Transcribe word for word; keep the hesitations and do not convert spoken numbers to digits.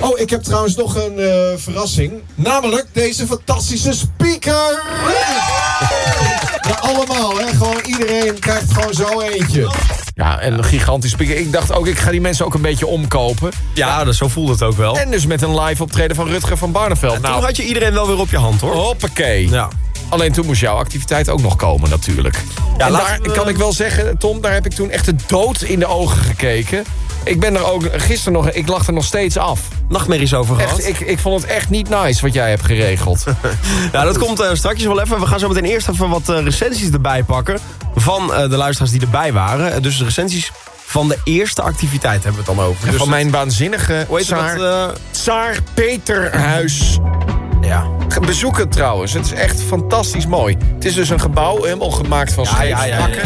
Oh, ik heb trouwens nog een uh, verrassing. Namelijk deze fantastische speaker. Ja, allemaal, hè. Gewoon iedereen krijgt gewoon zo eentje. Ja, en een gigantisch speaker. Ik dacht ook, ik ga die mensen ook een beetje omkopen. Ja, dus zo voelt het ook wel. En dus met een live optreden van Rutger van Barneveld. Ja, nou, toen had je iedereen wel weer op je hand, hoor. Hoppakee. Ja. Alleen toen moest jouw activiteit ook nog komen natuurlijk. Ja, en daar we... kan ik wel zeggen, Tom, daar heb ik toen echt de dood in de ogen gekeken. Ik ben er ook gisteren nog, ik lag er nog steeds af. Nachtmerries over gehad. Echt, ik, ik vond het echt niet nice wat jij hebt geregeld. Ja, dat komt uh, straks wel even. We gaan zo meteen eerst even wat uh, recensies erbij pakken. Van uh, de luisteraars die erbij waren. Dus de recensies van de eerste activiteit hebben we het dan over. Dus van mijn waanzinnige hoe heet Tsaar, dat, uh... Tsaar Peterhuis. Ja. Bezoek het trouwens. Het is echt fantastisch mooi. Het is dus een gebouw helemaal gemaakt van ja, ja, ja, ja.